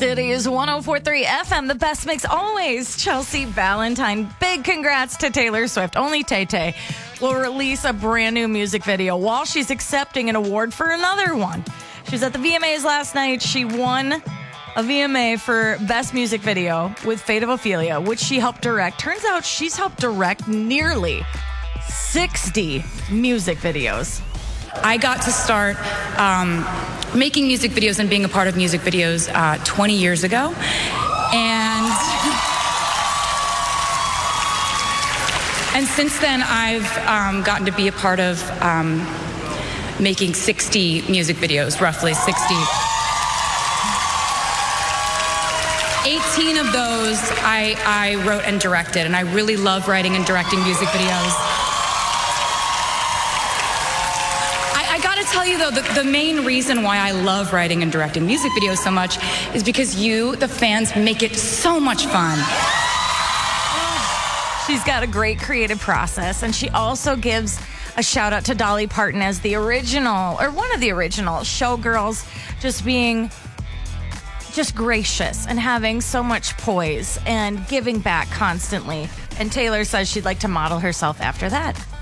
It is 104.3 FM, the best mix always. Chelsea Valentine. Big congrats to Taylor Swift. Only Tay-Tay will release a brand new music video while she's accepting an award for another one. She was at the VMAs last night. She won a VMA for Best Music Video with Fate of Ophelia, which she helped direct. Turns out she's helped direct nearly 60 music videos. I got to start making music videos and being a part of music videos 20 years ago. And since then, I've gotten to be a part of making 60 music videos, roughly 60. 18 of those I wrote and directed, and I really love writing and directing music videos. I gotta tell you, though, the main reason why I love writing and directing music videos so much is because you, the fans, make it so much fun. She's got a great creative process, and she also gives a shout out to Dolly Parton as the original, or one of the original showgirls, just being just gracious and having so much poise and giving back constantly. And Taylor says she'd like to model herself after that.